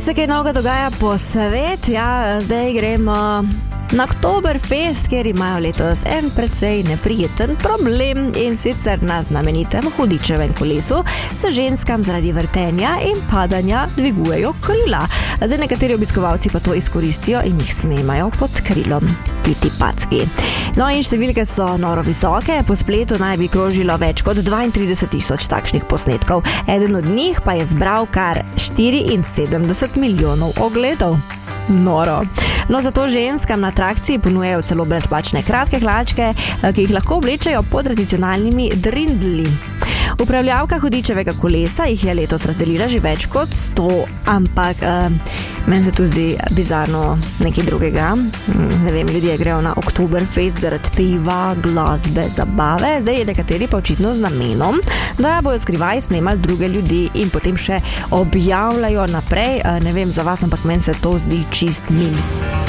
se kaj novega dogaja po svet? Ja, zdaj gremo na Oktoberfest, kjer imajo letos en precej neprijeten problem, in sicer na znamenitem Hudičevem kolesu se ženskam zaradi vrtenja in padanja dvigujejo krila. Zdaj nekateri obiskovalci pa to izkoristijo in jih snemajo pod krilom. Ti packi. No, in številke so noro visoke, po spletu naj bi krožilo več kot 32,000 takšnih posnetkov. Eden od njih pa je zbral kar 74 milijonov ogledov. Noro. No, zato ženskam na atrakciji ponujajo celo brezplačne kratke hlačke, ki jih lahko oblečejo pod tradicionalnimi drindli. Upravljavka Hudičevega kolesa jih je letos razdelila že več kot 100, ampak meni se tu zdi bizarno nekaj drugega. Ne vem, ljudje grejo na Oktoberfest zaradi piva, glasbe, zabave, zdaj nekateri pa očitno z namenom, da bojo skrivaj snemali druge ljudi in potem še objavljajo naprej. Ne vem za vas, ampak meni se to zdi čist mil.